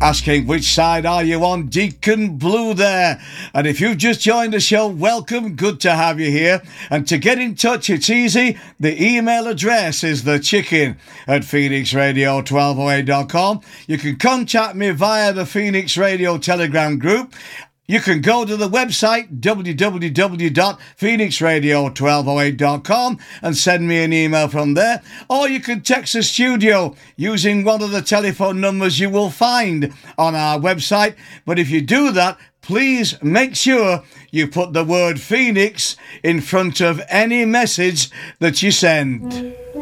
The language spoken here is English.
asking which side are you on, Deacon Blue there. And if you've just joined the show, welcome, good to have you here. And to get in touch, it's easy. The email address is thechicken@phoenixradio1208.com. You can contact me via the Phoenix Radio Telegram group. You can go to the website www.phoenixradio1208.com and send me an email from there, or you can text the studio using one of the telephone numbers you will find on our website. But if you do that, please make sure you put the word Phoenix in front of any message that you send.